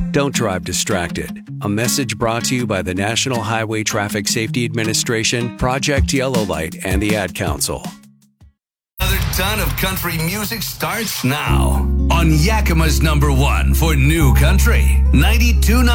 Don't drive distracted. A message brought to you by the National Highway Traffic Safety Administration, Project Yellow Light, and the Ad Council. Another ton of country music starts now on Yakima's #1 for new country, 92.9.